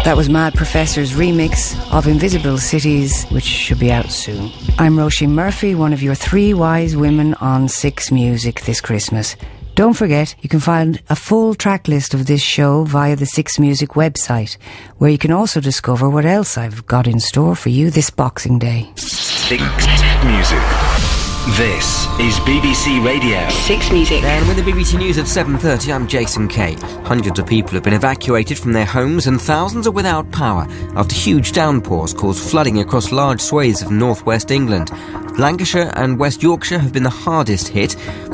That was Mad Professor's remix of Invisible Cities, which should be out soon. I'm Roisin Murphy, one of your 3 wise women on 6 Music this Christmas. Don't forget, you can find a full track list of this show via the 6 Music website, where you can also discover what else I've got in store for you this Boxing Day. 6 Music. This is BBC Radio 6 Music. And with the BBC News at 7:30, I'm Jason Kay. Hundreds of people have been evacuated from their homes and thousands are without power after huge downpours caused flooding across large swathes of northwest England. Lancashire and West Yorkshire have been the hardest hit.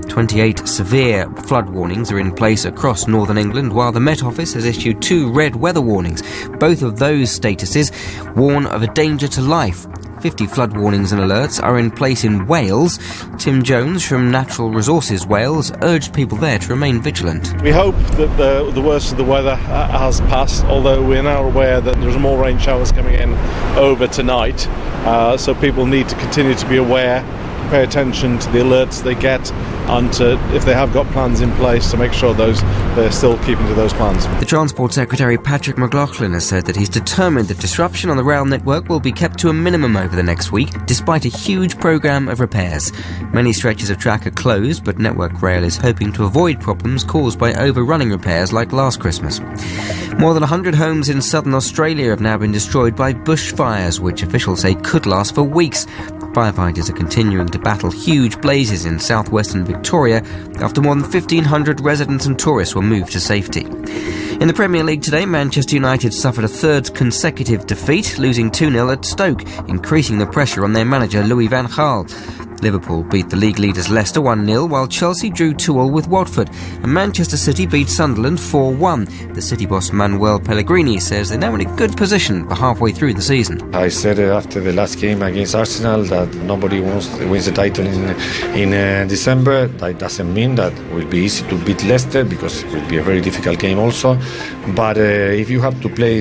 28 severe flood warnings are in place across northern England, while the Met Office has issued 2 red weather warnings. Both of those statuses warn of a danger to life. 50 flood warnings and alerts are in place in Wales. Tim Jones from Natural Resources Wales urged people there to remain vigilant. We hope that the worst of the weather has passed, although we're now aware that there's more rain showers coming in over tonight. So people need to continue to be aware, pay attention to the alerts they get, and if they have got plans in place, to make sure they're still keeping to those plans. The Transport Secretary Patrick McLaughlin has said that he's determined that disruption on the rail network will be kept to a minimum over the next week, despite a huge programme of repairs. Many stretches of track are closed, but Network Rail is hoping to avoid problems caused by overrunning repairs like last Christmas. More than 100 homes in southern Australia have now been destroyed by bushfires, which officials say could last for weeks. Firefighters are continuing to battle huge blazes in southwestern Victoria after more than 1,500 residents and tourists were moved to safety. In the Premier League today, Manchester United suffered a 3rd consecutive defeat, losing 2-0 at Stoke, increasing the pressure on their manager Louis van Gaal. Liverpool beat the league leaders Leicester 1-0, while Chelsea drew 2-2 with Watford, and Manchester City beat Sunderland 4-1. The City boss Manuel Pellegrini says they're now in a good position for halfway through the season. I said after the last game against Arsenal that nobody wins the title in December. That doesn't mean that it will be easy to beat Leicester, because it will be a very difficult game also. But if you have to play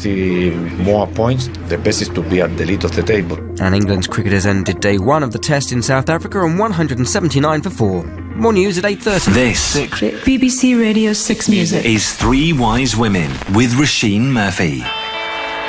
60 more points, the best is to be at the lead of the table. And England's cricketers ended day 1 of the test in South Africa on 179 for 4. More news at 8:30. This BBC Radio 6 Music is 3 Wise Women with Roisin Murphy.